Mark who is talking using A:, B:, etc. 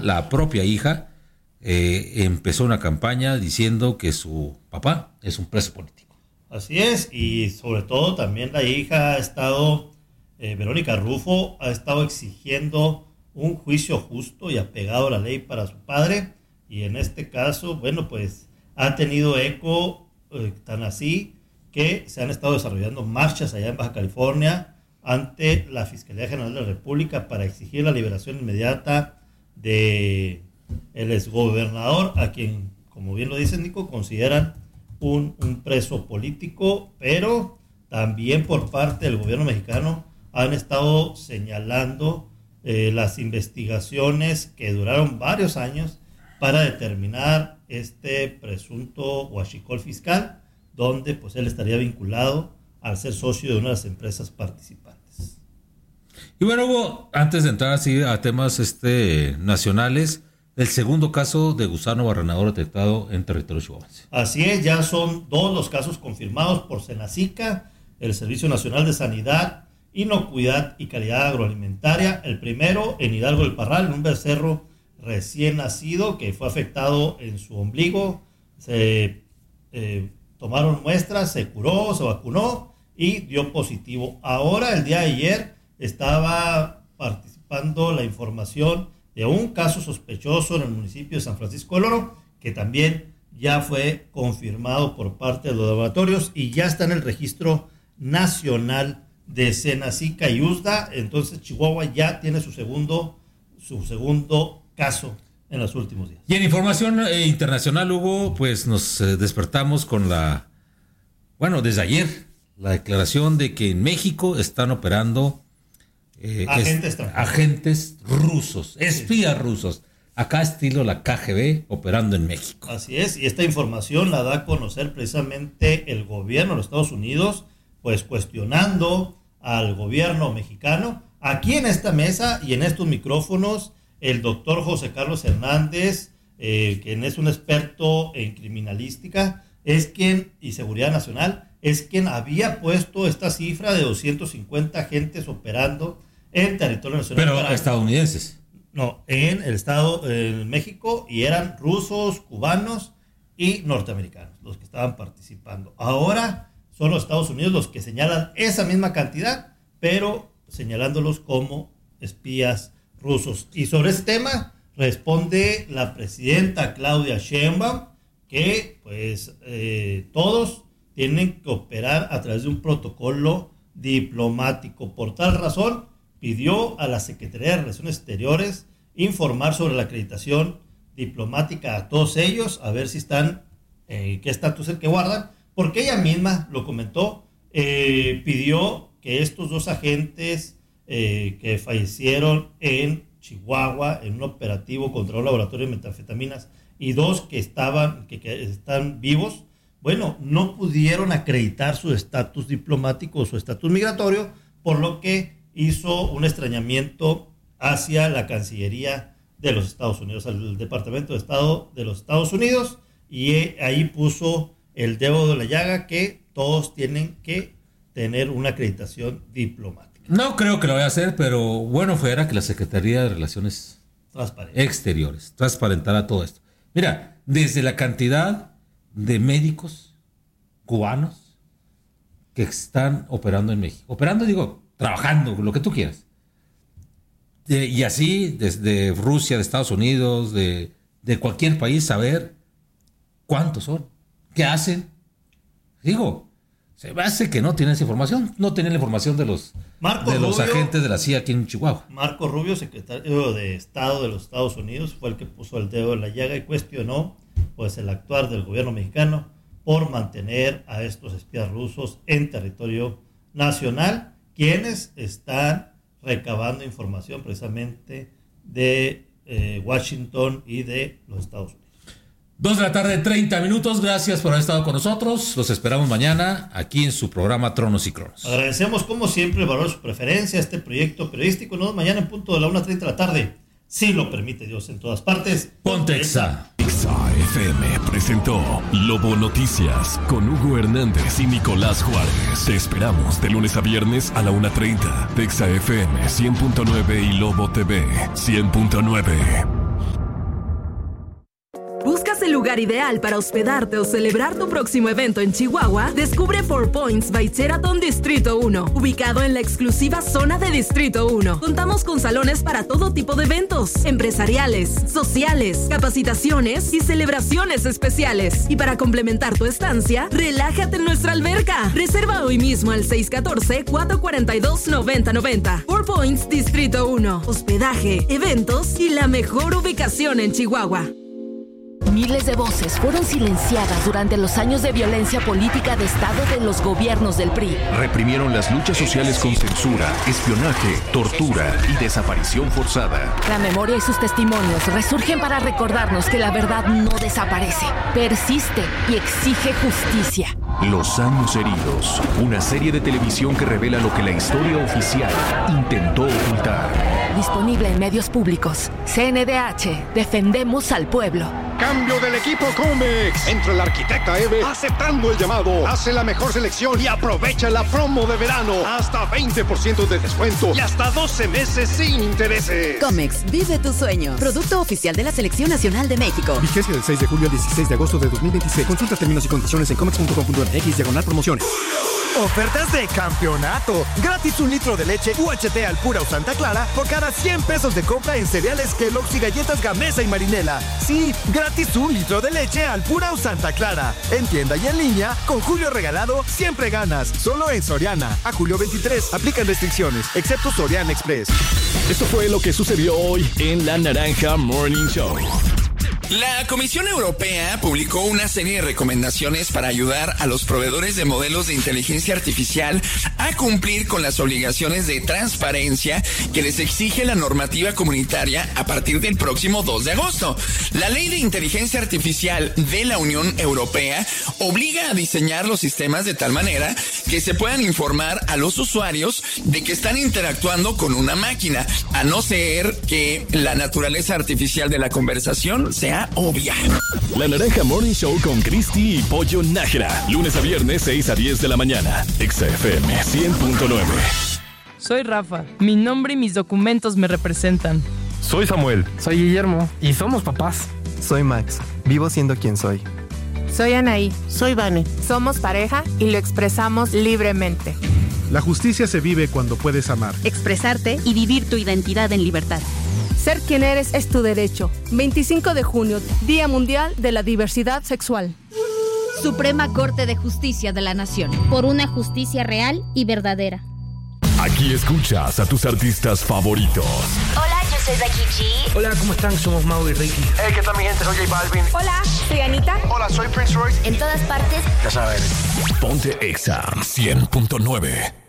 A: la propia hija, empezó una campaña diciendo que su papá es un preso político.
B: Así es, y sobre todo también la hija ha estado, Verónica Rufo, ha estado exigiendo un juicio justo y apegado a la ley para su padre, y en este caso, bueno, pues ha tenido eco tan así que se han estado desarrollando marchas allá en Baja California ante la Fiscalía General de la República para exigir la liberación inmediata de el exgobernador, a quien, como bien lo dice Nico, consideran un preso político, pero también por parte del gobierno mexicano han estado señalando las investigaciones que duraron varios años para determinar este presunto huachicol fiscal, donde pues él estaría vinculado al ser socio de una de las empresas participantes.
A: Y bueno, Hugo, antes de entrar así a temas nacionales, el segundo caso de gusano barrenador detectado en territorio chihuahuense.
B: Así es, ya son 2 los casos confirmados por Senacica, el Servicio Nacional de Sanidad, Inocuidad y Calidad Agroalimentaria. El primero en Hidalgo del Parral, en un becerro recién nacido que fue afectado en su ombligo. Se tomaron muestras, se curó, se vacunó y dio positivo. Ahora, el día de ayer, estaba participando la información de un caso sospechoso en el municipio de San Francisco del Oro, que también ya fue confirmado por parte de los laboratorios y ya está en el registro nacional de Senacica y USDA. Entonces Chihuahua ya tiene su segundo caso en los últimos días.
A: Y en información internacional, Hugo, pues nos despertamos con desde ayer, la declaración de que en México están operando agentes rusos, espías rusos, acá estilo la KGB operando en México.
B: Así es, y esta información la da a conocer precisamente el gobierno de los Estados Unidos, pues cuestionando al gobierno mexicano. Aquí en esta mesa y en estos micrófonos, el doctor José Carlos Hernández, quien es un experto en criminalística, y seguridad nacional, es quien había puesto esta cifra de 250 agentes operando en territorio nacional.
A: Pero estadounidenses.
B: No, en el estado, en México, y eran rusos, cubanos y norteamericanos los que estaban participando. Ahora son los Estados Unidos los que señalan esa misma cantidad, pero señalándolos como espías rusos. Y sobre ese tema responde la presidenta Claudia Sheinbaum que pues todos tienen que operar a través de un protocolo diplomático. Por tal razón, pidió a la Secretaría de Relaciones Exteriores informar sobre la acreditación diplomática a todos ellos, a ver si están, qué estatus es el que guardan, porque ella misma lo comentó, pidió que estos 2 agentes que fallecieron en Chihuahua en un operativo contra un laboratorio de metanfetaminas y 2 que están vivos, bueno, no pudieron acreditar su estatus diplomático o su estatus migratorio, por lo que hizo un extrañamiento hacia la Cancillería de los Estados Unidos, al Departamento de Estado de los Estados Unidos, y ahí puso el dedo de la llaga que todos tienen que tener una acreditación diplomática.
A: No creo que lo vaya a hacer, pero bueno fuera que la Secretaría de Relaciones Exteriores transparentara todo esto. Mira, desde la cantidad de médicos cubanos que están operando en México, trabajando, lo que tú quieras. Y así, desde Rusia, de Estados Unidos, de cualquier país, saber cuántos son, qué hacen. Se me hace que no tienen esa información, no tienen la información de los agentes de la CIA aquí en Chihuahua.
B: Marco Rubio, secretario de Estado de los Estados Unidos, fue el que puso el dedo en la llaga y cuestionó pues el actuar del gobierno mexicano por mantener a estos espías rusos en territorio nacional, quienes están recabando información precisamente de Washington y de los Estados Unidos.
A: 2:30 p.m. Gracias por haber estado con nosotros. Los esperamos mañana aquí en su programa Tronos y Cronos.
B: Agradecemos como siempre el valor de su preferencia a este proyecto periodístico. Nos vemos mañana en punto de la 1:30 de la tarde. Si lo permite Dios, en todas partes.
A: Ponte Exa.
C: Exa FM presentó Lobo Noticias con Hugo Hernández y Nicolás Juárez. Te esperamos de lunes a viernes a la 1:30 de Exa FM 100.9 y Lobo TV 100.9.
D: lugar ideal para hospedarte o celebrar tu próximo evento en Chihuahua, descubre 4 Points by Sheraton Distrito 1, ubicado en la exclusiva zona de Distrito 1. Contamos con salones para todo tipo de eventos, empresariales, sociales, capacitaciones y celebraciones especiales. Y para complementar tu estancia, relájate en nuestra alberca. Reserva hoy mismo al 614-442-9090. 4 Points Distrito 1. Hospedaje, eventos y la mejor ubicación en Chihuahua.
E: Miles de voces fueron silenciadas durante los años de violencia política de Estado de los gobiernos del PRI.
C: Reprimieron las luchas sociales con censura, espionaje, tortura y desaparición forzada.
E: La memoria y sus testimonios resurgen para recordarnos que la verdad no desaparece, persiste y exige justicia.
C: Los años heridos, una serie de televisión que revela lo que la historia oficial intentó ocultar.
E: Disponible en medios públicos. CNDH, defendemos al pueblo.
F: Cambio del equipo Comex. Entra la arquitecta Eve aceptando el llamado. Hace la mejor selección y aprovecha la promo de verano. Hasta 20% de descuento y hasta 12 meses sin intereses.
G: Comex, vive tu sueño. Producto oficial de la Selección Nacional de México.
H: Vigencia del 6 de julio al 16 de agosto de 2026. Consulta términos y condiciones en comex.com.mx/promociones.
I: Ofertas de campeonato. Gratis 1 litro de leche UHT Alpura o Santa Clara por cada 100 pesos de compra en cereales Kellogg's y galletas Gamesa y Marinela. Sí, gratis 1 litro de leche Alpura o Santa Clara. En tienda y en línea, con Julio Regalado, siempre ganas. Solo en Soriana. A julio 23. Aplican restricciones, excepto Soriana Express.
C: Esto fue lo que sucedió hoy en La Naranja Morning Show.
J: La Comisión Europea publicó una serie de recomendaciones para ayudar a los proveedores de modelos de inteligencia artificial a cumplir con las obligaciones de transparencia que les exige la normativa comunitaria a partir del próximo 2 de agosto. La Ley de Inteligencia Artificial de la Unión Europea obliga a diseñar los sistemas de tal manera que se puedan informar a los usuarios de que están interactuando con una máquina, a no ser que la naturaleza artificial de la conversación sea obvia.
C: La Naranja Morning Show con Cristi y Pollo Nájera. Lunes a viernes, 6 a 10 de la mañana. XFM 100.9.
K: Soy Rafa. Mi nombre y mis documentos me representan.
L: Soy Samuel.
M: Soy Guillermo. Y somos papás.
N: Soy Max. Vivo siendo quien soy.
O: Soy Anaí.
P: Soy Vane.
O: Somos pareja y lo expresamos libremente.
Q: La justicia se vive cuando puedes amar,
R: expresarte y vivir tu identidad en libertad.
O: Ser quien eres es tu derecho. 25 de junio, Día Mundial de la Diversidad Sexual.
R: Suprema Corte de Justicia de la Nación. Por una justicia real y verdadera.
C: Aquí escuchas a tus artistas favoritos.
S: Hola, yo soy Becky G.
T: Hola, ¿cómo están? Somos Mau y Ricky.
U: Hey, ¿qué tal mi gente? Soy J Balvin.
O: Hola, soy Anita.
U: Hola, soy Prince Royce.
S: En todas partes.
U: Ya sabes.
C: Ponte Exa 100.9.